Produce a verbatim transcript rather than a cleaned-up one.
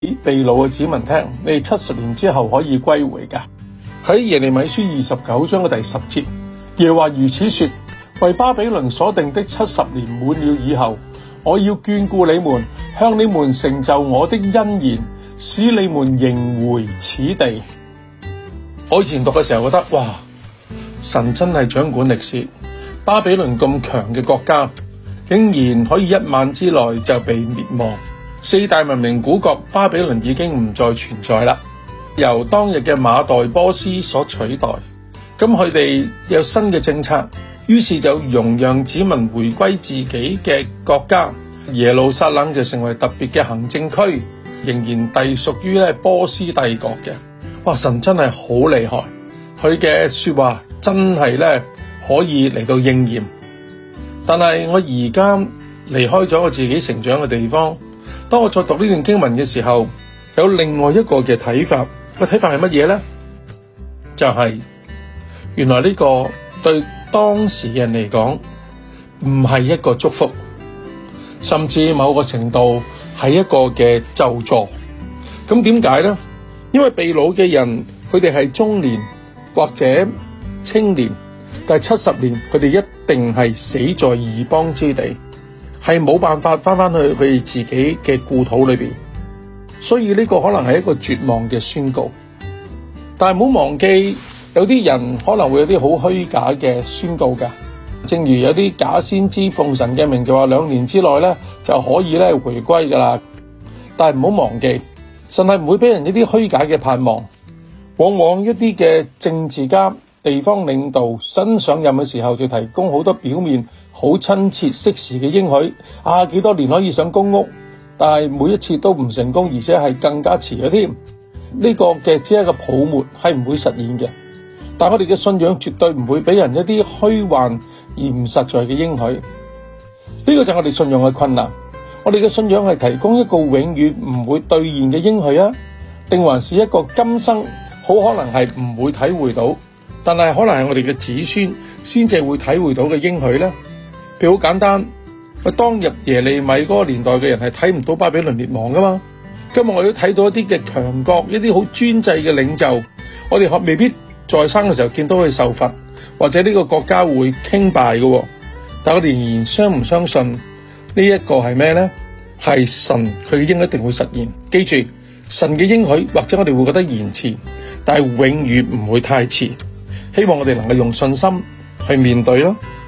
被擄嘅子民聽，你哋七十年之後可以歸回㗎。喺耶利米書二十九章嘅第十節，耶和華如此說：為巴比倫所定的七十年滿了以後，我要眷顧你們，向你們成就我的恩言，使你們迎回此地。我以前讀嘅時候覺得，哇，神真係掌管歷史。巴比倫咁強嘅國家，竟然可以一晚之內就被滅亡。四大文明古國巴比倫已經唔再存在啦，由當日嘅馬代波斯所取代。咁佢哋有新嘅政策，於是就容讓子民回歸自己嘅國家。耶路撒冷就成為特別嘅行政區，仍然隸屬於咧波斯帝國嘅。哇！神真係好厲害，佢嘅說話真係咧可以嚟到應驗。但係我而家離開咗我自己成長嘅地方，當我再讀呢段經文嘅時候，有另外一個嘅睇法。個睇法係乜嘢呢？就係、是、原來呢個對當時嘅人嚟講唔係一個祝福，甚至某個程度係一個嘅咒詛。咁點解呢？因為被擄嘅人，佢哋係中年或者青年，但係七十年佢哋一定係死在異邦之地，係冇辦法翻翻去佢哋自己嘅故土裏邊。所以呢個可能係一個絕望嘅宣告。但係唔好忘記，有啲人可能會有啲好虛假嘅宣告㗎。正如有啲假先知奉神嘅名就話兩年之內咧就可以咧回歸噶啦。但係唔好忘記，神係唔會俾人一啲虛假嘅盼望。往往一啲嘅政治家、地方領導新上任嘅時候就提供好多表面好親切適時嘅應許，啊幾多年可以上公屋，但係每一次都唔成功，而且係更加遲咗添。呢個嘅只係一個泡沫，係唔會實現嘅。但係我哋嘅信仰絕對唔會俾人一啲虛幻而唔實在嘅應許。呢個就係我哋信仰嘅困難。我哋嘅信仰係提供一個永遠唔會兌現嘅應許啊，定還是一個今生好可能係唔會體會到，但係可能係我哋嘅子孫先至會體會到嘅應許呢？譬如好簡單，我當日耶利米嗰個年代嘅人係睇唔到巴比倫滅亡噶嘛。今日我要睇到一啲嘅強國，一啲好專制嘅領袖，我哋未必在生嘅時候見到佢受罰，或者呢個國家會傾敗嘅。但我哋仍然相唔相信呢一個係咩呢？係神佢嘅應許一定會實現。記住，神嘅應許或者我哋會覺得延遲，但係永遠唔會太遲。希望我哋能夠用信心去面對咯。